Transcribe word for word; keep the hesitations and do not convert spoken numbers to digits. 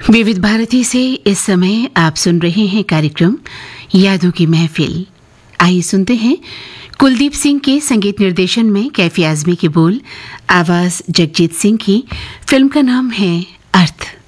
विविध भारती से इस समय आप सुन रहे हैं कार्यक्रम यादों की महफिल। आइए सुनते हैं कुलदीप सिंह के संगीत निर्देशन में कैफी आजमी के बोल, आवाज जगजीत सिंह की। फिल्म का नाम है अर्थ।